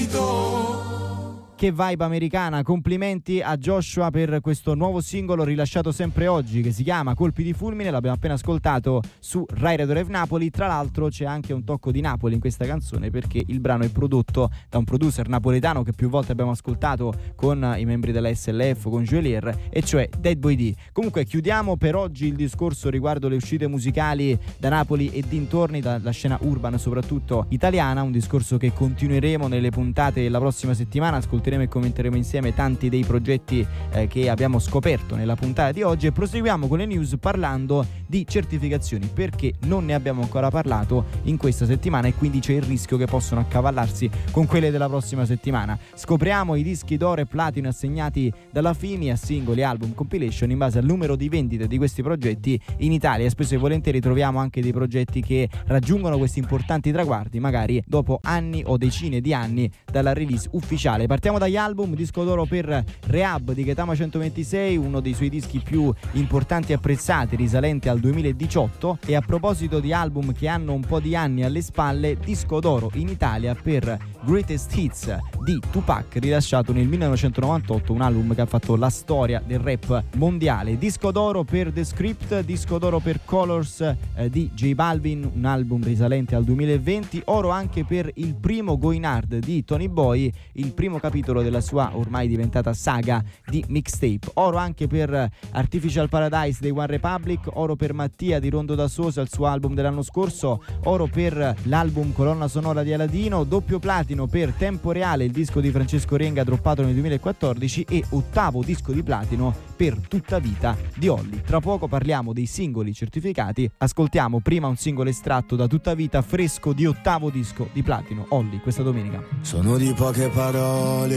Che vibe americana, complimenti a Joshua per questo nuovo singolo rilasciato sempre oggi che si chiama Colpi di fulmine, l'abbiamo appena ascoltato su Rai Radio Rev Napoli. Tra l'altro c'è anche un tocco di Napoli in questa canzone perché il brano è prodotto da un producer napoletano che più volte abbiamo ascoltato con i membri della SLF, con Joelier, e cioè Dead Boy D. Comunque chiudiamo per oggi il discorso riguardo le uscite musicali da Napoli e dintorni, dalla scena urban soprattutto italiana, un discorso che continueremo nelle puntate della prossima settimana. Ascolteremo e commenteremo insieme tanti dei progetti che abbiamo scoperto nella puntata di oggi, e proseguiamo con le news parlando di certificazioni perché non ne abbiamo ancora parlato in questa settimana e quindi c'è il rischio che possono accavallarsi con quelle della prossima settimana. Scopriamo i dischi d'oro e platino assegnati dalla FIMI a singoli, album, compilation in base al numero di vendite di questi progetti in Italia. Spesso e volentieri troviamo anche dei progetti che raggiungono questi importanti traguardi magari dopo anni o decine di anni dalla release ufficiale. Partiamo dagli album. Disco d'oro per Rehab di Gaetama 126, uno dei suoi dischi più importanti e apprezzati, risalente al 2018. E a proposito di album che hanno un po' di anni alle spalle, disco d'oro in Italia per Greatest Hits di Tupac, rilasciato nel 1998, un album che ha fatto la storia del rap mondiale. Disco d'oro per The Script, disco d'oro per Colors di J Balvin, un album risalente al 2020. Oro anche per il primo Going Hard di Tony Boy, il primo capitolo della sua ormai diventata saga di mixtape. Oro anche per Artificial Paradise dei One Republic, oro per Mattia di Rondo da Sosa, il suo album dell'anno scorso, oro per l'album colonna sonora di Aladino, doppio platino per Tempo Reale, il disco di Francesco Renga droppato nel 2014, e ottavo disco di platino per Tutta Vita di Olly. Tra poco parliamo dei singoli certificati, ascoltiamo prima un singolo estratto da Tutta Vita fresco di ottavo disco di platino Olly questa domenica. Sono di poche parole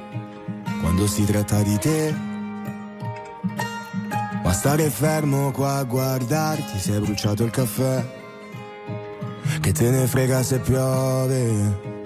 quando si tratta di te, ma stare fermo qua a guardarti, sei bruciato il caffè, che te ne frega se piove,